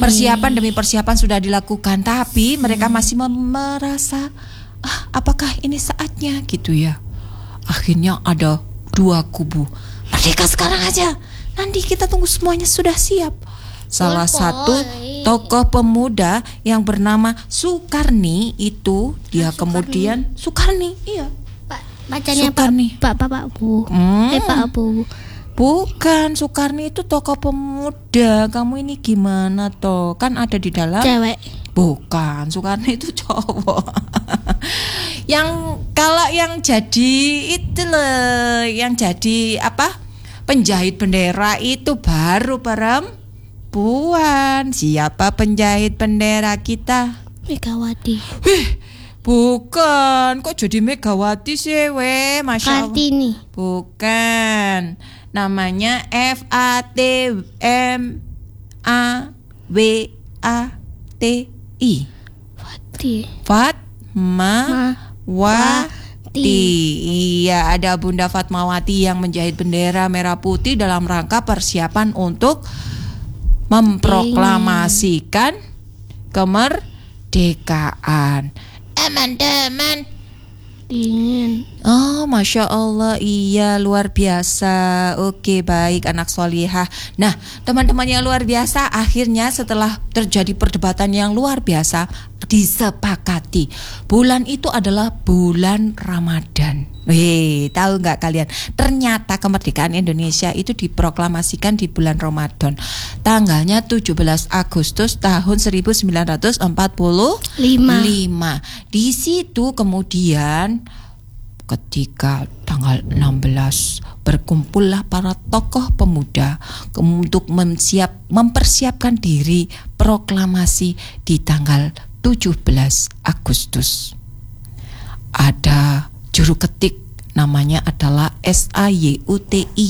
Persiapan demi persiapan sudah dilakukan, tapi mereka masih merasa apakah ini saatnya gitu ya. Akhirnya ada dua kubu. Merdeka sekarang aja, nanti kita tunggu semuanya sudah siap. Salah satu tokoh pemuda yang bernama Sukarni itu dia kemudian Sukarni, iya. Bacanya Sukarni. Pak Bu. Pak Bu. Bukan, Sukarni itu tokoh pemuda. Kamu ini gimana toh? Kan ada di dalam Cewek. Bukan, Sukarni itu cowok. Yang jadi itu loh, yang jadi apa? Penjahit bendera itu baru perempuan. Siapa penjahit bendera kita? Megawati. Bukan, kok jadi Megawati sih, Masya Allah. Kartini. Bukan, namanya Fatmawati. Fatmawati. Iya, ada Bunda Fatmawati yang menjahit bendera merah putih dalam rangka persiapan untuk memproklamasikan kemerdekaan. Teman-teman, Dingin. oh Masya Allah, iya luar biasa. Oke, baik anak solihah. Nah teman-teman yang luar biasa, akhirnya setelah terjadi perdebatan yang luar biasa, disepakati bulan itu adalah bulan Ramadan. Tahu nggak kalian? Ternyata kemerdekaan Indonesia itu diproklamasikan di bulan Ramadan. Tanggalnya 17 Agustus tahun 1945. Di situ kemudian ketika tanggal 16 berkumpullah para tokoh pemuda untuk mempersiapkan diri proklamasi di tanggal 17 Agustus. Ada juru ketik, namanya adalah SAYUTI.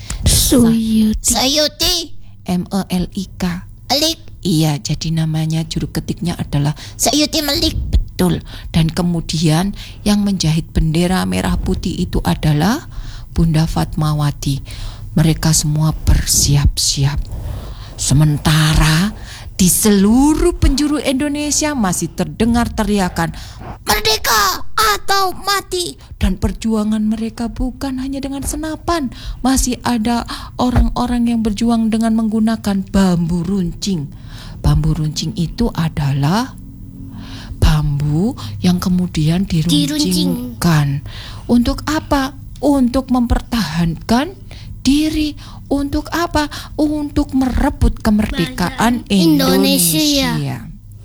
Sayuti. MELIK. Melik. Iya, jadi namanya juru ketiknya adalah Sayuti Melik. Betul. Dan kemudian yang menjahit bendera merah putih itu adalah Bunda Fatmawati. Mereka semua bersiap-siap. Sementara di seluruh penjuru Indonesia masih terdengar teriakan merdeka atau mati. Dan perjuangan mereka bukan hanya dengan senapan. Masih ada orang-orang yang berjuang dengan menggunakan bambu runcing. Bambu runcing itu adalah bambu yang kemudian diruncingkan. Untuk apa? Untuk mempertahankan diri. Untuk apa? Untuk merebut kemerdekaan Indonesia.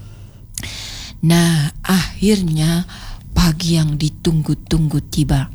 Nah, akhirnya pagi yang ditunggu-tunggu tiba.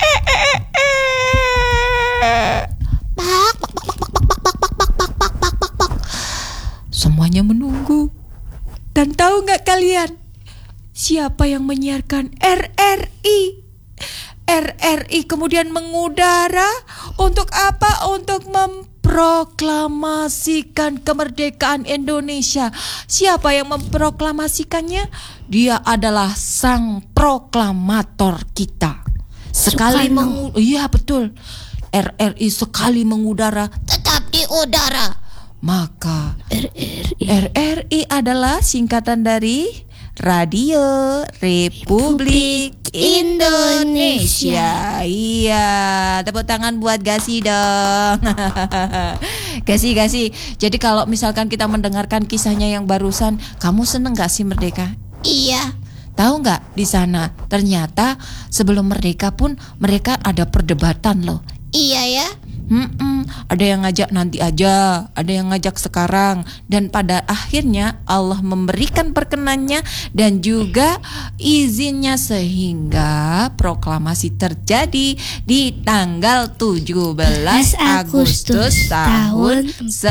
Semuanya menunggu. Dan tahu nggak kalian siapa yang menyiarkan? RRI. RRI kemudian mengudara untuk apa? Untuk memproklamasikan kemerdekaan Indonesia. Siapa yang memproklamasikannya? Dia adalah sang proklamator kita. Iya betul. RRI sekali mengudara tetap di udara. Maka RRI adalah singkatan dari Radio Republik Indonesia. Iya, tepuk tangan buat Gasi dong. Gasi. Jadi kalau misalkan kita mendengarkan kisahnya yang barusan, kamu seneng gak sih merdeka? Iya. Tahu nggak di sana ternyata sebelum merdeka pun mereka ada perdebatan loh. Iya ya. Ada yang ngajak nanti aja, ada yang ngajak sekarang, dan pada akhirnya Allah memberikan perkenannya dan juga izinnya sehingga proklamasi terjadi di tanggal 17 Agustus tahun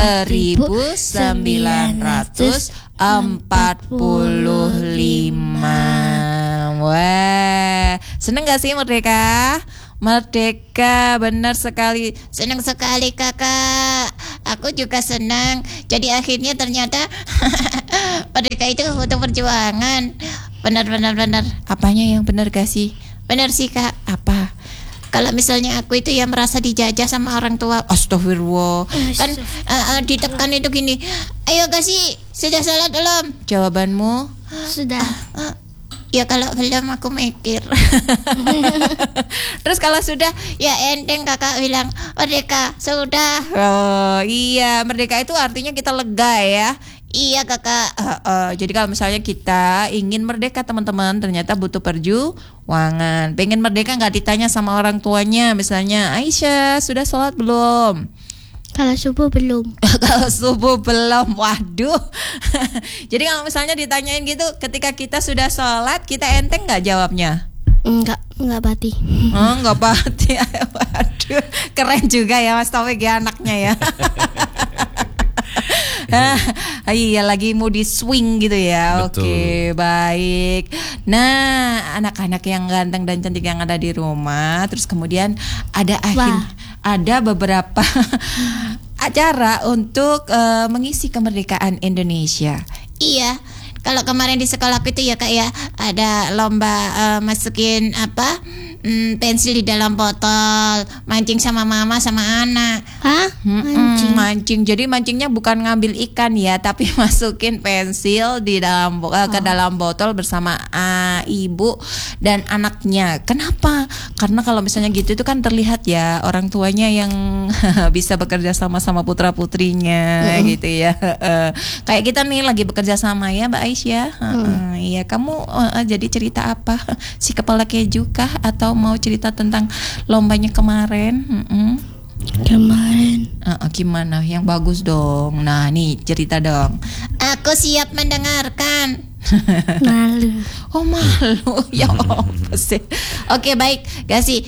1945. Wah, seneng gak sih merdeka? Merdeka, benar sekali. Senang sekali kakak. Aku juga senang. Jadi akhirnya ternyata merdeka itu untuk perjuangan. Benar. Apanya yang benar gak sih? Benar sih kak. Apa? kalau misalnya aku itu ya merasa dijajah sama orang tua. Astagfirullah. Kan ditekan itu gini. Ayo kasih, sudah salat belum? Jawabanmu? Sudah. Ya kalau belum aku mikir. Terus kalau sudah, ya enteng kakak bilang, merdeka, sudah. Oh iya, merdeka itu artinya kita lega ya. Iya kakak. Jadi kalau misalnya kita ingin merdeka teman-teman, ternyata butuh perjuangan. Pengen merdeka nggak ditanya sama orang tuanya. Misalnya, Aisyah sudah sholat belum? Kalau subuh belum. Kalau subuh belum, waduh. Jadi kalau misalnya ditanyain gitu, ketika kita sudah sholat, kita enteng nggak jawabnya? Enggak pati. Nggak pati. Waduh, keren juga ya Mas Taufik ya anaknya ya. Iya lagi mau di swing gitu ya. Betul. Oke, baik. Nah, anak-anak yang ganteng dan cantik yang ada di rumah, terus kemudian ada beberapa acara untuk mengisi kemerdekaan Indonesia. Iya. Kalau kemarin di sekolahku itu ya Kak ya, ada lomba masukin pensil di dalam botol, mancing sama mama sama anak. Hah? Mancing. Jadi mancingnya bukan ngambil ikan ya, tapi masukin pensil di dalam ke dalam botol bersama ibu dan anaknya. Kenapa? Karena kalau misalnya gitu itu kan terlihat ya orang tuanya yang bisa bekerja sama putra putrinya gitu ya. Kayak kita nih lagi bekerja sama ya Mbak Aisyah. Iya, kamu jadi cerita apa? Si kepala keju kah atau mau cerita tentang lombanya kemarin? Kemarin. Gimana? Yang bagus dong. Nah, nih cerita dong. Aku siap mendengarkan. Malu. Oh malu. Ya apa sih? Oke baik, Gasi.